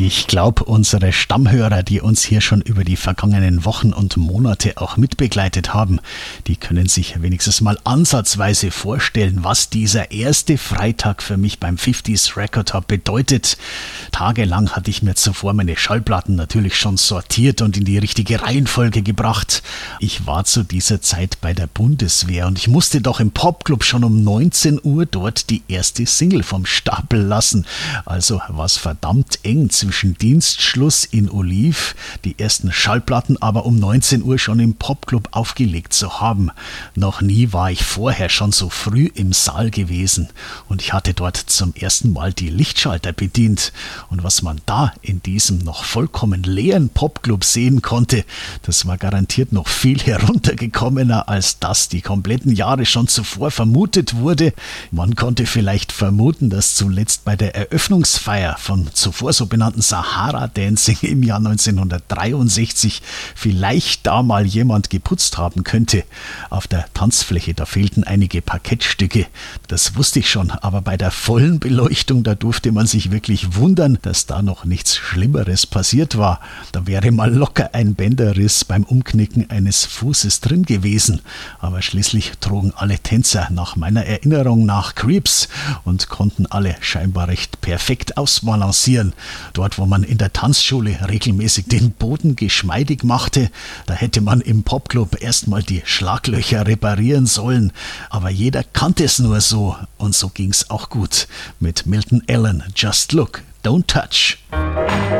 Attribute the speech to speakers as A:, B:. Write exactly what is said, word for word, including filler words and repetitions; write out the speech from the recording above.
A: Ich glaube, unsere Stammhörer, die uns hier schon über die vergangenen Wochen und Monate auch mitbegleitet haben, die können sich wenigstens mal ansatzweise vorstellen, was dieser erste Freitag für mich beim fünfziger Record Hub bedeutet. Tagelang hatte ich mir zuvor meine Schallplatten natürlich schon sortiert und in die richtige Reihenfolge gebracht. Ich war zu dieser Zeit bei der Bundeswehr und ich musste doch im Popclub schon um neunzehn Uhr dort die erste Single vom Stapel lassen. Also was verdammt eng zwischen Dienstschluss in Oliv, die ersten Schallplatten aber um neunzehn Uhr schon im Popclub aufgelegt zu haben. Noch nie war ich vorher schon so früh im Saal gewesen und ich hatte dort zum ersten Mal die Lichtschalter bedient. Und was man da in diesem noch vollkommen leeren Popclub sehen konnte, das war garantiert noch viel heruntergekommener, als das die kompletten Jahre schon zuvor vermutet wurde. Man konnte vielleicht vermuten, dass zuletzt bei der Eröffnungsfeier von zuvor so benannten Sahara Dancing im Jahr neunzehnhundertdreiundsechzig vielleicht da mal jemand geputzt haben könnte. Auf der Tanzfläche, da fehlten einige Parkettstücke. Das wusste ich schon, aber bei der vollen Beleuchtung, da durfte man sich wirklich wundern, dass da noch nichts Schlimmeres passiert war. Da wäre mal locker ein Bänderriss beim Umknicken eines Fußes drin gewesen. Aber schließlich trugen alle Tänzer nach meiner Erinnerung nach Creeps und konnten alle scheinbar recht perfekt ausbalancieren. Dort, wo man in der Tanzschule regelmäßig den Boden geschmeidig machte, da hätte man im Popclub erstmal die Schlaglöcher reparieren sollen. Aber jeder kannte es nur so und so ging's auch gut. Mit Milton Allen, Just Look, Don't Touch.